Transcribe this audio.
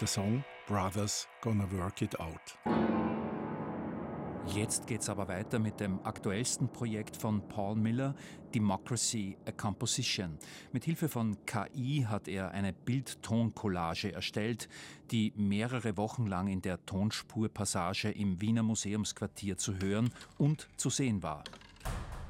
der Song Brothers Gonna Work It Out. Jetzt geht's aber weiter mit dem aktuellsten Projekt von Paul Miller, Democracy, a Composition. Mit Hilfe von KI hat er eine Bild-Ton-Collage erstellt, die mehrere Wochen lang in der Tonspurpassage im Wiener Museumsquartier zu hören und zu sehen war.